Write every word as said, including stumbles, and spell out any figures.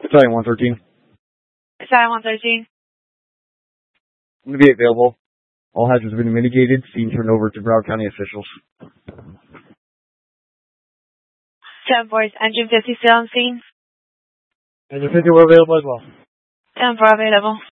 Battalion one thirteen. Battalion one thirteen. I'm going to be available. All hazards have been mitigated. Scene turned over to Broward County officials. ten four, is Engine fifty still on scene? Engine fifty, we're available as well. ten four available.